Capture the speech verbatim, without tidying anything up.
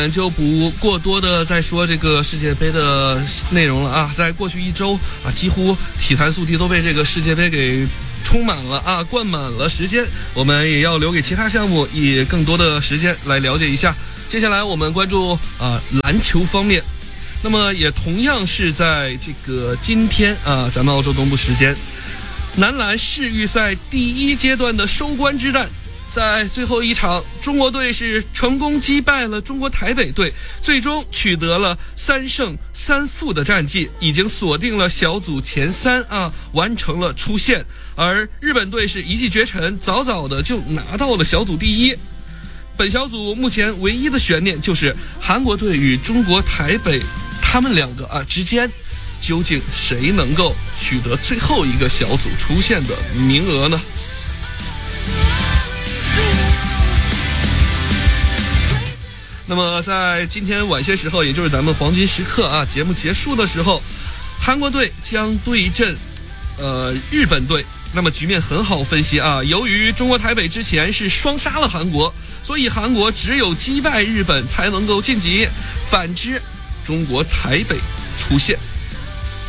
就不过多的再说这个世界杯的内容了啊！在过去一周啊，几乎体坛速递都被这个世界杯给充满了啊，灌满了时间。我们也要留给其他项目以更多的时间来了解一下。接下来我们关注啊篮球方面，那么也同样是在这个今天啊，咱们澳洲东部时间，男篮世预赛第一阶段的收官之战。在最后一场，中国队是成功击败了中国台北队，最终取得了三胜三负的战绩，已经锁定了小组前三啊，完成了出线。而日本队是一骑绝尘，早早的就拿到了小组第一。本小组目前唯一的悬念就是韩国队与中国台北他们两个啊之间，究竟谁能够取得最后一个小组出线的名额呢？那么在今天晚些时候，也就是咱们黄金时刻啊，节目结束的时候，韩国队将对阵呃日本队。那么局面很好分析啊，由于中国台北之前是双杀了韩国，所以韩国只有击败日本才能够晋级，反之中国台北出线。